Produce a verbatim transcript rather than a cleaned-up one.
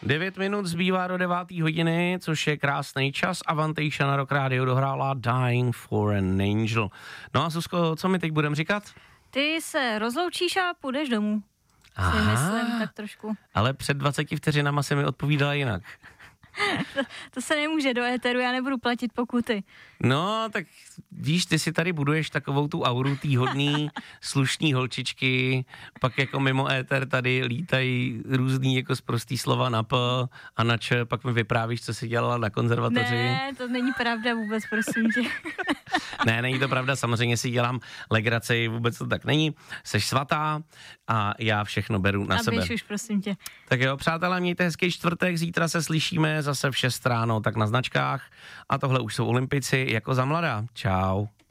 Devět minut zbývá do deváté hodiny, což je krásný čas. Avantation na Rock Radio dohrála Dying for an Angel. No a Zuzko, co mi teď budeme říkat? Ty se rozloučíš a půjdeš domů. Si myslím, tak trošku. Ale před dvaceti vteřinama se mi odpovídala jinak. to, to se nemůže do éteru, já nebudu platit pokuty. No, tak víš, ty si tady buduješ takovou tu auru tý hodný, slušný holčičky, pak jako mimo éter tady lítají různý jako sprostý slova na P a na Č, pak mi vyprávíš, co jsi dělala na konzervatoři. Ne, to není pravda vůbec, prosím tě. Ne, není to pravda, samozřejmě si dělám legraci, vůbec to tak není. Seš svatá a já všechno beru na a sebe. A běž už, prosím tě. Tak jo, přátelé, mějte hezký čtvrtek, zítra se slyšíme zase v šest ráno, tak na značkách. A tohle už jsou Olympici jako za mladá. Čau.